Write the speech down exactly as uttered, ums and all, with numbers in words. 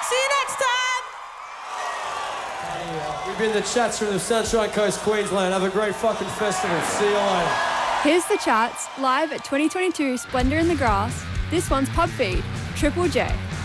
See you next time! We've been the Chats from the Sunshine Coast, Queensland. Have a great fucking festival. See you later. Here's the Chats, live at twenty twenty-two Splendour in the Grass. This one's Pub Feed, Triple J.